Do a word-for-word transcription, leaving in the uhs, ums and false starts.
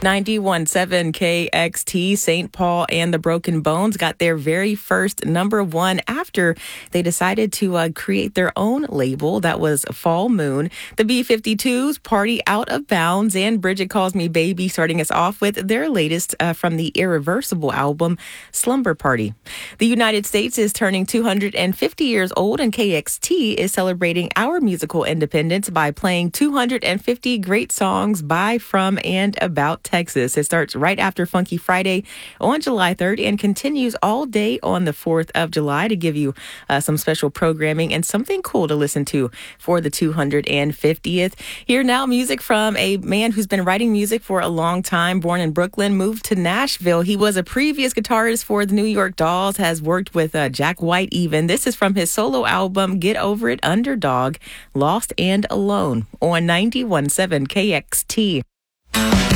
ninety-one point seven K X T, Saint Paul and the Broken Bones got their very first number one after they decided to uh, create their own label. That was Fall Moon. The B fifty-twos, Party Out of Bounds, and Bridget Calls Me Baby starting us off with their latest uh, from the Irreversible album, Slumber Party. The United States is turning two hundred fifty years old, and K X T is celebrating our musical independence by playing two hundred fifty great songs by, from, and about Texas. It starts right after Funky Friday on July third and continues all day on the fourth of July to give you uh, some special programming and something cool to listen to for the two hundred fiftieth. Here now, music from a man who's been writing music for a long time. Born in Brooklyn, moved to Nashville. He was a previous guitarist for the New York Dolls, has worked with uh, Jack White even. This is from his solo album, Get Over It, Underdog, Lost and Alone on ninety-one point seven K X T.